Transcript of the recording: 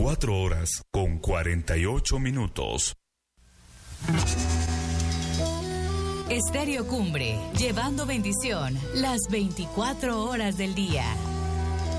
4 horas con 48 minutos. Estéreo Cumbre, llevando bendición las 24 horas del día.